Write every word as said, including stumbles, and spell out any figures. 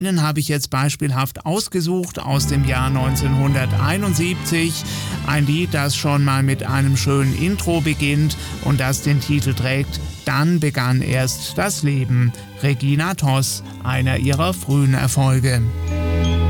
Den habe ich jetzt beispielhaft ausgesucht aus dem Jahr neunzehnhunderteinundsiebzig. Ein Lied, das schon mal mit einem schönen Intro beginnt und das den Titel trägt »Dann begann erst das Leben«. Regina Toss, einer ihrer frühen Erfolge.